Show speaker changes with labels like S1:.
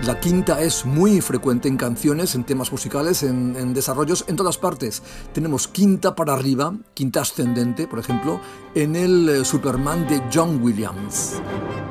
S1: La quinta es muy frecuente en canciones, en temas musicales, en desarrollos, en todas partes. Tenemos quinta para arriba, quinta ascendente, por ejemplo, en el Superman de John Williams.